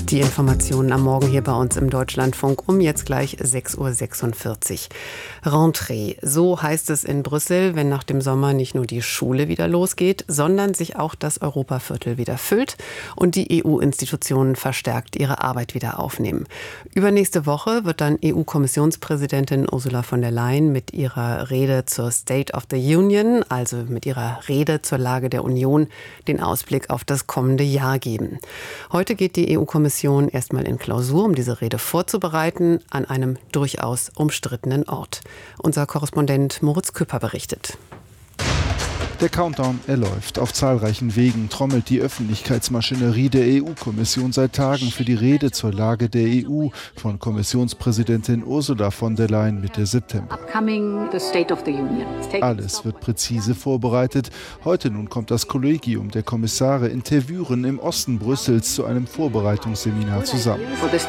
Die Informationen am Morgen hier bei uns im Deutschlandfunk um jetzt gleich 6:46 Uhr. Rentrée, so heißt es in Brüssel, wenn nach dem Sommer nicht nur die Schule wieder losgeht, sondern sich auch das Europaviertel wieder füllt und die EU-Institutionen verstärkt ihre Arbeit wieder aufnehmen. Übernächste Woche wird dann EU-Kommissionspräsidentin Ursula von der Leyen mit ihrer Rede zur State of the Union, also mit ihrer Rede zur Lage der Union, den Ausblick auf das kommende Jahr geben. Heute geht die EU-Kommission erstmal in Klausur, um diese Rede vorzubereiten, an einem durchaus umstrittenen Ort. Unser Korrespondent Moritz Küpper berichtet. Der Countdown, er läuft. Auf zahlreichen Wegen trommelt die Öffentlichkeitsmaschinerie der EU-Kommission seit Tagen für die Rede zur Lage der EU von Kommissionspräsidentin Ursula von der Leyen Mitte September. Alles wird präzise vorbereitet. Heute nun kommt das Kollegium der Kommissare in Tervuren im Osten Brüssels zu einem Vorbereitungsseminar zusammen.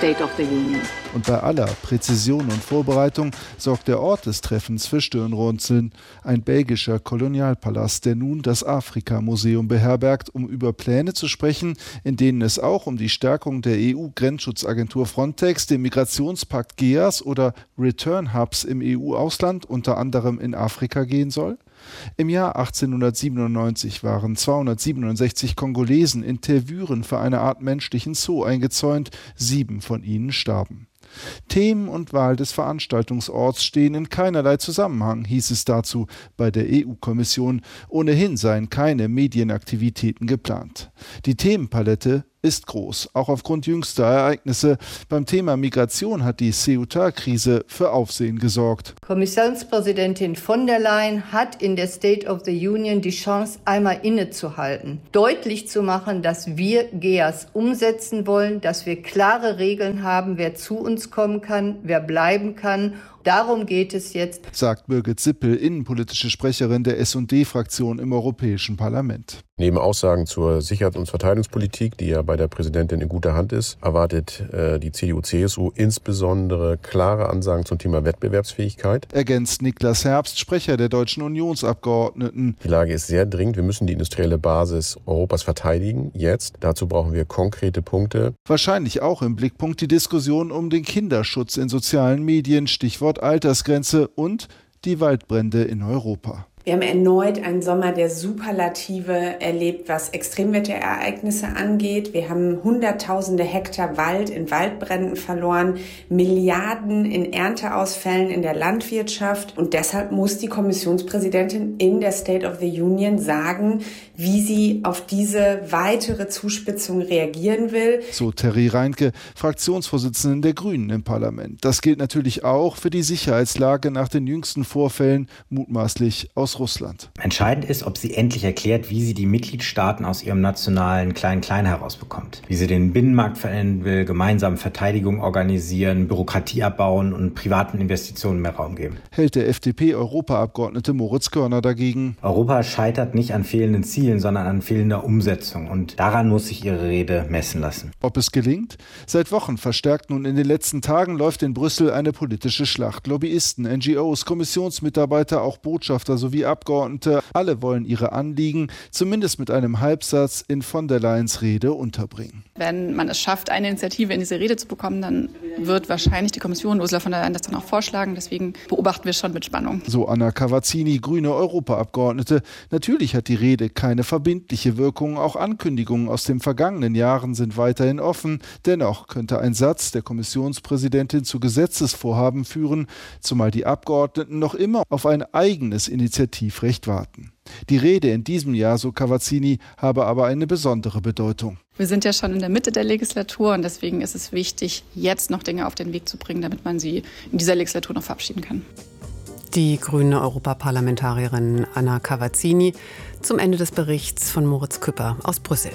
Und bei aller Präzision und Vorbereitung sorgt der Ort des Treffens für Stirnrunzeln, ein belgischer Kolonialpalast, der nun das Afrika-Museum beherbergt, um über Pläne zu sprechen, in denen es auch um die Stärkung der EU-Grenzschutzagentur Frontex, den Migrationspakt GEAS oder Return-Hubs im EU-Ausland, unter anderem in Afrika, gehen soll. Im Jahr 1897 waren 267 Kongolesen in Tervuren für eine Art menschlichen Zoo eingezäunt, 7 von ihnen starben. Themen und Wahl des Veranstaltungsorts stehen in keinerlei Zusammenhang, hieß es dazu bei der EU-Kommission. Ohnehin seien keine Medienaktivitäten geplant. Die Themenpalette ist groß, auch aufgrund jüngster Ereignisse. Beim Thema Migration hat die Ceuta-Krise für Aufsehen gesorgt. Kommissionspräsidentin von der Leyen hat in der State of the Union die Chance, einmal innezuhalten, deutlich zu machen, dass wir GEAS umsetzen wollen, dass wir klare Regeln haben, wer zu uns kommen kann, wer bleiben kann. Darum geht es jetzt, sagt Birgit Sippel, innenpolitische Sprecherin der S&D-Fraktion im Europäischen Parlament. Neben Aussagen zur Sicherheits- und Verteidigungspolitik, die ja bei der Präsidentin in guter Hand ist, erwartet die CDU-CSU insbesondere klare Ansagen zum Thema Wettbewerbsfähigkeit. Ergänzt Niklas Herbst, Sprecher der deutschen Unionsabgeordneten. Die Lage ist sehr dringend. Wir müssen die industrielle Basis Europas verteidigen. Jetzt. Dazu brauchen wir konkrete Punkte. Wahrscheinlich auch im Blickpunkt die Diskussion um den Kinderschutz in sozialen Medien, Stichwort Altersgrenze und die Waldbrände in Europa. Wir haben erneut einen Sommer der Superlative erlebt, was Extremwetterereignisse angeht. Wir haben Hunderttausende Hektar Wald in Waldbränden verloren, Milliarden in Ernteausfällen in der Landwirtschaft. Und deshalb muss die Kommissionspräsidentin in der State of the Union sagen, wie sie auf diese weitere Zuspitzung reagieren will. So Terry Reinke, Fraktionsvorsitzende der Grünen im Parlament. Das gilt natürlich auch für die Sicherheitslage nach den jüngsten Vorfällen, mutmaßlich aus Russland. Entscheidend ist, ob sie endlich erklärt, wie sie die Mitgliedstaaten aus ihrem nationalen Klein-Klein herausbekommt. Wie sie den Binnenmarkt verändern will, gemeinsam Verteidigung organisieren, Bürokratie abbauen und privaten Investitionen mehr Raum geben. Hält der FDP-Europaabgeordnete Moritz Körner dagegen. Europa scheitert nicht an fehlenden Zielen, sondern an fehlender Umsetzung. Und daran muss sich ihre Rede messen lassen. Ob es gelingt? Seit Wochen verstärkt nun in den letzten Tagen läuft in Brüssel eine politische Schlacht. Lobbyisten, NGOs, Kommissionsmitarbeiter, auch Botschafter sowie Abgeordnete, alle wollen ihre Anliegen zumindest mit einem Halbsatz in von der Leyens Rede unterbringen. Wenn man es schafft, eine Initiative in diese Rede zu bekommen, dann wird wahrscheinlich die Kommission Ursula von der Leyen das dann auch vorschlagen. Deswegen beobachten wir schon mit Spannung. So Anna Cavazzini, grüne Europaabgeordnete. Natürlich hat die Rede keine verbindliche Wirkung. Auch Ankündigungen aus den vergangenen Jahren sind weiterhin offen. Dennoch könnte ein Satz der Kommissionspräsidentin zu Gesetzesvorhaben führen, zumal die Abgeordneten noch immer auf ein eigenes Initiativrecht warten. Die Rede in diesem Jahr, so Cavazzini, habe aber eine besondere Bedeutung. Wir sind ja schon in der Mitte der Legislatur und deswegen ist es wichtig, jetzt noch Dinge auf den Weg zu bringen, damit man sie in dieser Legislatur noch verabschieden kann. Die grüne Europaparlamentarierin Anna Cavazzini zum Ende des Berichts von Moritz Küpper aus Brüssel.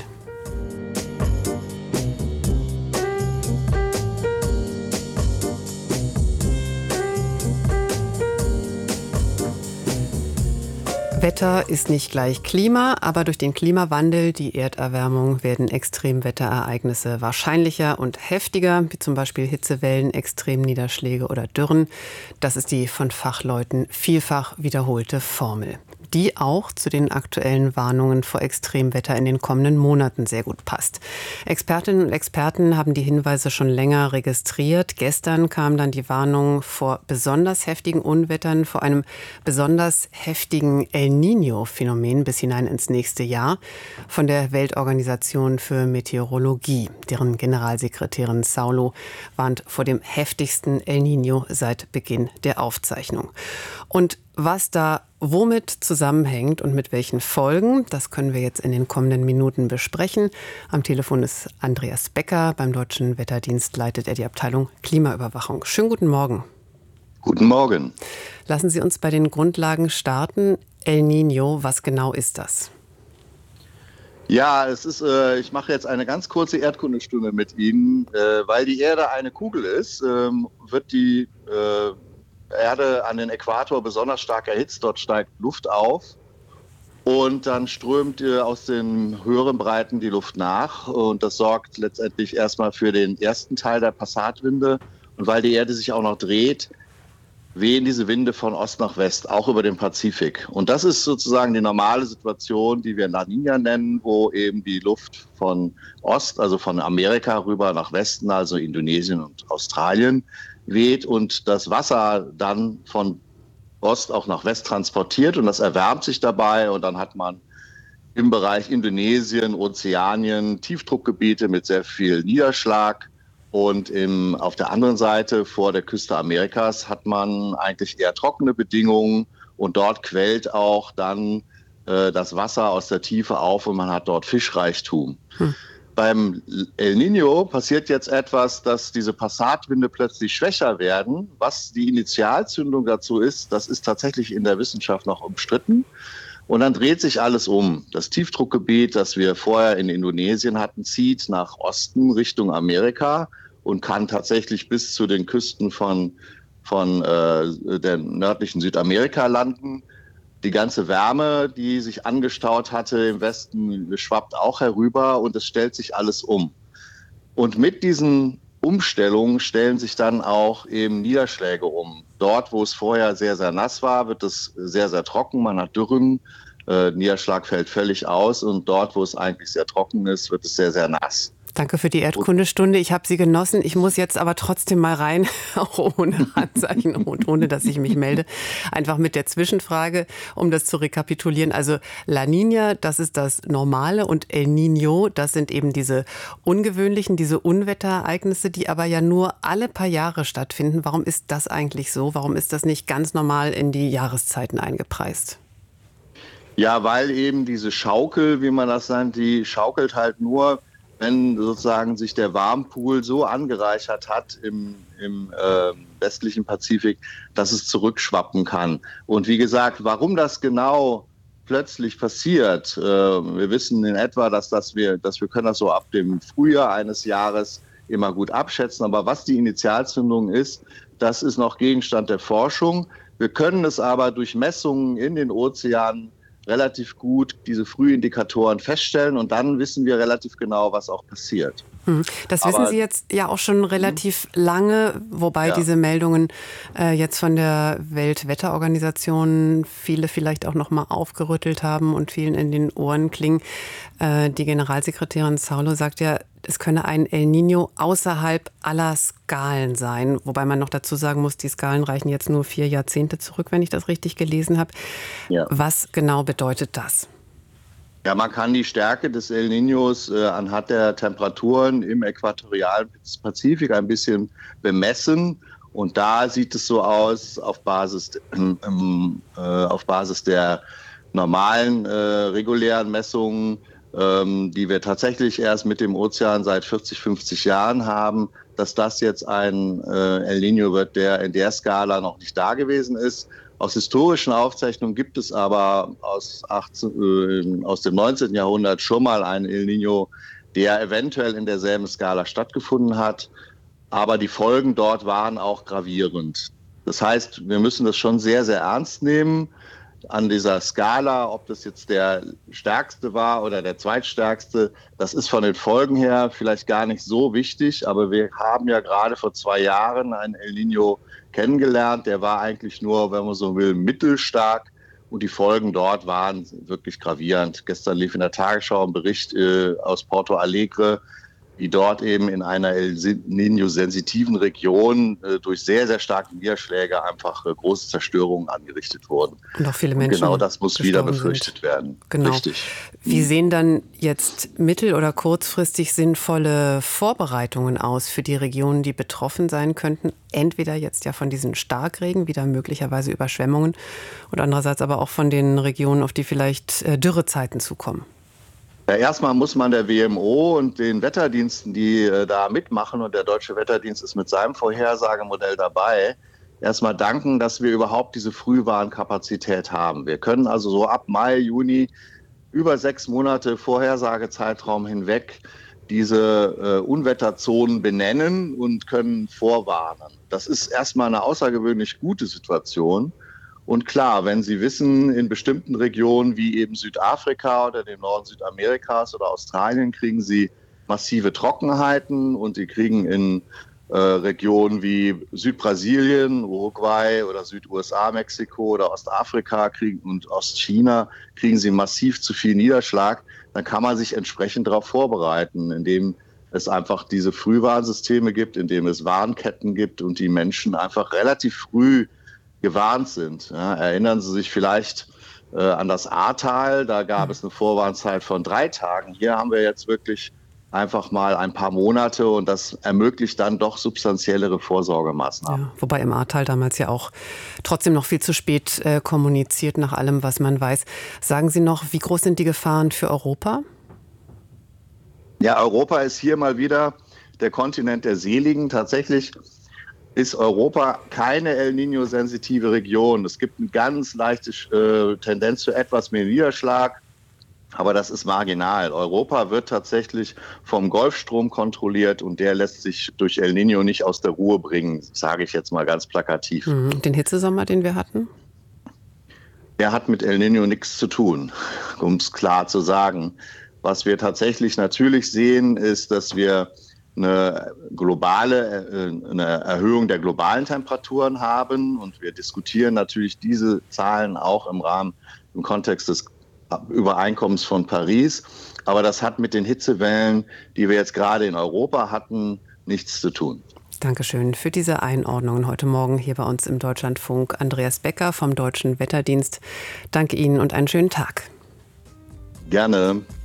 Wetter ist nicht gleich Klima, aber durch den Klimawandel, die Erderwärmung, werden Extremwetterereignisse wahrscheinlicher und heftiger, wie zum Beispiel Hitzewellen, Extremniederschläge oder Dürren. Das ist die von Fachleuten vielfach wiederholte Formel. die auch zu den aktuellen Warnungen vor Extremwetter in den kommenden Monaten sehr gut passt. Expertinnen und Experten haben die Hinweise schon länger registriert. Gestern kam dann die Warnung vor besonders heftigen Unwettern, vor einem besonders heftigen El Niño-Phänomen bis hinein ins nächste Jahr von der Weltorganisation für Meteorologie. Deren Generalsekretärin Saulo warnt vor dem heftigsten El Niño seit Beginn der Aufzeichnung. Und was da womit zusammenhängt und mit welchen Folgen, das können wir jetzt in den kommenden Minuten besprechen. Am Telefon ist Andreas Becker. Beim Deutschen Wetterdienst leitet er die Abteilung Klimaüberwachung. Schönen guten Morgen. Guten Morgen. Lassen Sie uns bei den Grundlagen starten. El Niño, was genau ist das? Ja, ich mache jetzt eine ganz kurze Erdkundestunde mit Ihnen. Weil die Erde eine Kugel ist, wird die Erde an den Äquator besonders stark erhitzt. Dort steigt Luft auf und dann strömt aus den höheren Breiten die Luft nach. Und das sorgt letztendlich erstmal für den ersten Teil der Passatwinde. Und weil die Erde sich auch noch dreht, wehen diese Winde von Ost nach West, auch über den Pazifik. Und das ist sozusagen die normale Situation, die wir La Niña nennen, wo eben die Luft von Ost, also von Amerika rüber nach Westen, also Indonesien und Australien, weht und das Wasser dann von Ost auch nach West transportiert und das erwärmt sich dabei und dann hat man im Bereich Indonesien, Ozeanien Tiefdruckgebiete mit sehr viel Niederschlag. Und auf der anderen Seite vor der Küste Amerikas hat man eigentlich eher trockene Bedingungen und dort quellt auch dann das Wasser aus der Tiefe auf und man hat dort Fischreichtum. Beim El Niño passiert jetzt etwas, dass diese Passatwinde plötzlich schwächer werden. Was die Initialzündung dazu ist, das ist tatsächlich in der Wissenschaft noch umstritten. Und dann dreht sich alles um. Das Tiefdruckgebiet, das wir vorher in Indonesien hatten, zieht nach Osten Richtung Amerika und kann tatsächlich bis zu den Küsten von der nördlichen Südamerika landen. Die ganze Wärme, die sich angestaut hatte im Westen, schwappt auch herüber und es stellt sich alles um. Und mit diesen Umstellungen stellen sich dann auch eben Niederschläge um. Dort, wo es vorher sehr, sehr nass war, wird es sehr, sehr trocken. Man hat Dürren, Niederschlag fällt völlig aus und dort, wo es eigentlich sehr trocken ist, wird es sehr, sehr nass. Danke für die Erdkundestunde. Ich habe sie genossen. Ich muss jetzt aber trotzdem mal rein, auch ohne Handzeichen und ohne, dass ich mich melde. Einfach mit der Zwischenfrage, um das zu rekapitulieren. Also La Niña, das ist das Normale und El Niño, das sind eben diese ungewöhnlichen, diese Unwetterereignisse, die aber ja nur alle paar Jahre stattfinden. Warum ist das eigentlich so? Warum ist das nicht ganz normal in die Jahreszeiten eingepreist? Ja, weil eben diese Schaukel, wie man das nennt, die schaukelt halt nur, wenn sozusagen sich der Warmpool so angereichert hat im westlichen Pazifik, dass es zurückschwappen kann. Und wie gesagt, warum das genau plötzlich passiert, wir wissen in etwa, dass wir können das so ab dem Frühjahr eines Jahres immer gut abschätzen. Aber was die Initialzündung ist, das ist noch Gegenstand der Forschung. Wir können es aber durch Messungen in den Ozeanen relativ gut diese Frühindikatoren feststellen und dann wissen wir relativ genau, was auch passiert. Das wissen Sie jetzt ja auch schon relativ lange, wobei diese Meldungen jetzt von der Weltwetterorganisation viele vielleicht auch noch mal aufgerüttelt haben und vielen in den Ohren klingen. Die Generalsekretärin Saulo sagt ja, es könne ein El Niño außerhalb aller Skalen sein. Wobei man noch dazu sagen muss, die Skalen reichen jetzt nur 4 Jahrzehnte zurück, wenn ich das richtig gelesen habe. Ja. Was genau bedeutet das? Ja, man kann die Stärke des El Niños anhand der Temperaturen im äquatorialen Pazifik ein bisschen bemessen. Und da sieht es so aus, auf Basis der normalen, regulären Messungen, die wir tatsächlich erst mit dem Ozean seit 40, 50 Jahren haben, dass das jetzt ein El Niño wird, der in der Skala noch nicht da gewesen ist. Aus historischen Aufzeichnungen gibt es aber aus dem 19. Jahrhundert schon mal einen El Niño, der eventuell in derselben Skala stattgefunden hat. Aber die Folgen dort waren auch gravierend. Das heißt, wir müssen das schon sehr, sehr ernst nehmen. An dieser Skala, ob das jetzt der stärkste war oder der zweitstärkste, das ist von den Folgen her vielleicht gar nicht so wichtig. Aber wir haben ja gerade vor 2 Jahren einen El Niño kennengelernt. Der war eigentlich nur, wenn man so will, mittelstark. Und die Folgen dort waren wirklich gravierend. Gestern lief in der Tagesschau ein Bericht aus Porto Alegre, wie dort eben in einer El Niño-sensitiven Region durch sehr, sehr starke Niederschläge einfach große Zerstörungen angerichtet wurden. Und auch viele Menschen. Und genau das muss wieder befürchtet werden. Genau. Richtig. Wie sehen dann jetzt mittel- oder kurzfristig sinnvolle Vorbereitungen aus für die Regionen, die betroffen sein könnten? Entweder jetzt ja von diesen Starkregen, wieder möglicherweise Überschwemmungen, und andererseits aber auch von den Regionen, auf die vielleicht Dürrezeiten zukommen. Ja, erstmal muss man der WMO und den Wetterdiensten, die da mitmachen, und der Deutsche Wetterdienst ist mit seinem Vorhersagemodell dabei, erstmal danken, dass wir überhaupt diese Frühwarnkapazität haben. Wir können also so ab Mai, Juni über 6 Monate Vorhersagezeitraum hinweg diese Unwetterzonen benennen und können vorwarnen. Das ist erstmal eine außergewöhnlich gute Situation. Und klar, wenn Sie wissen, in bestimmten Regionen wie eben Südafrika oder dem Norden Südamerikas oder Australien kriegen Sie massive Trockenheiten, und Sie kriegen in Regionen wie Südbrasilien, Uruguay oder Süd-USA, Mexiko oder Ostafrika und Ostchina kriegen Sie massiv zu viel Niederschlag, dann kann man sich entsprechend darauf vorbereiten, indem es einfach diese Frühwarnsysteme gibt, indem es Warnketten gibt und die Menschen einfach relativ früh gewarnt sind. Ja, erinnern Sie sich vielleicht an das Ahrtal, da gab es eine Vorwarnzeit von 3 Tagen. Hier haben wir jetzt wirklich einfach mal ein paar Monate, und das ermöglicht dann doch substanziellere Vorsorgemaßnahmen. Ja, wobei im Ahrtal damals ja auch trotzdem noch viel zu spät kommuniziert, nach allem, was man weiß. Sagen Sie noch, wie groß sind die Gefahren für Europa? Ja, Europa ist hier mal wieder der Kontinent der Seligen. Tatsächlich ist Europa keine El Niño-sensitive Region. Es gibt eine ganz leichte Tendenz zu etwas mehr Niederschlag, aber das ist marginal. Europa wird tatsächlich vom Golfstrom kontrolliert, und der lässt sich durch El Niño nicht aus der Ruhe bringen, sage ich jetzt mal ganz plakativ. Den Hitzesommer, den wir hatten? Der hat mit El Niño nichts zu tun, um es klar zu sagen. Was wir tatsächlich natürlich sehen, ist, dass wir eine Erhöhung der globalen Temperaturen haben, und wir diskutieren natürlich diese Zahlen auch im Kontext des Übereinkommens von Paris. Aber das hat mit den Hitzewellen, die wir jetzt gerade in Europa hatten, nichts zu tun. Dankeschön für diese Einordnungen heute Morgen hier bei uns im Deutschlandfunk. Andreas Becker vom Deutschen Wetterdienst. Danke Ihnen und einen schönen Tag. Gerne.